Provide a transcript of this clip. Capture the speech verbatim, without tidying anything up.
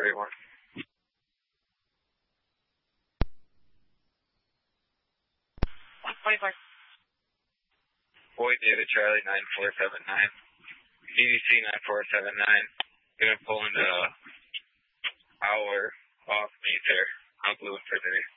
everyone. one twenty-four. Boy David Charlie nine four seven nine. B D C nine four seven nine. Gonna pull into hour off me there. I'm blue for today.